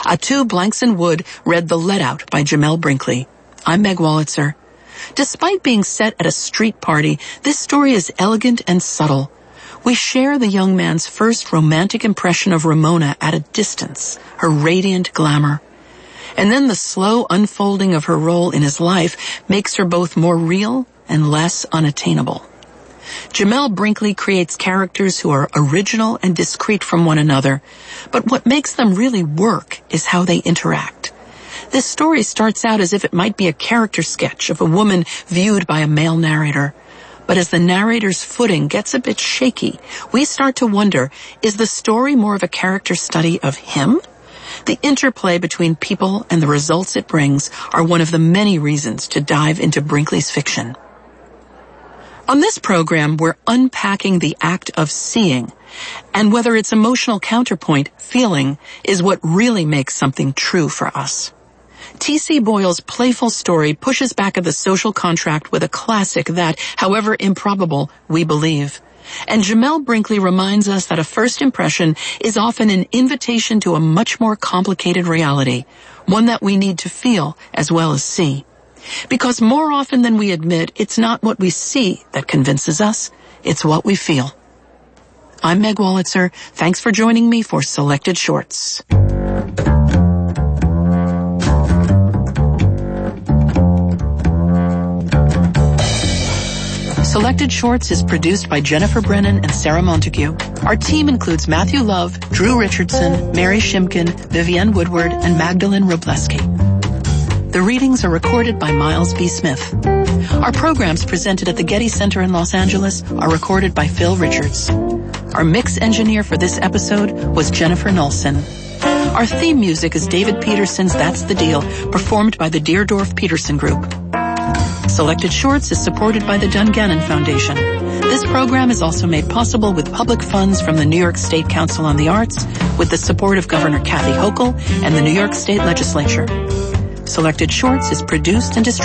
Atu Blankson Wood read The Let Out by Jamel Brinkley. I'm Meg Wolitzer. Despite being set at a street party, this story is elegant and subtle. We share the young man's first romantic impression of Ramona at a distance, her radiant glamour. And then the slow unfolding of her role in his life makes her both more real and less unattainable. Jamel Brinkley creates characters who are original and discrete from one another, but what makes them really work is how they interact. This story starts out as if it might be a character sketch of a woman viewed by a male narrator. But as the narrator's footing gets a bit shaky, we start to wonder, is the story more of a character study of him? The interplay between people and the results it brings are one of the many reasons to dive into Brinkley's fiction. On this program, we're unpacking the act of seeing, and whether its emotional counterpoint, feeling, is what really makes something true for us. T.C. Boyle's playful story pushes back at the social contract with a classic that, however improbable, we believe. And Jamel Brinkley reminds us that a first impression is often an invitation to a much more complicated reality, one that we need to feel as well as see. Because more often than we admit, it's not what we see that convinces us, it's what we feel. I'm Meg Wolitzer. Thanks for joining me for Selected Shorts. Selected Shorts is produced by Jennifer Brennan and Sarah Montague. Our team includes Matthew Love, Drew Richardson, Mary Shimkin, Vivienne Woodward, and Magdalene Robleski. The readings are recorded by Miles B. Smith. Our programs presented at the Getty Center in Los Angeles are recorded by Phil Richards. Our mix engineer for this episode was Jennifer Nolson. Our theme music is David Peterson's That's the Deal, performed by the Deerdorf Peterson Group. Selected Shorts is supported by the Dungannon Foundation. This program is also made possible with public funds from the New York State Council on the Arts, with the support of Governor Kathy Hochul and the New York State Legislature. Selected Shorts is produced and distributed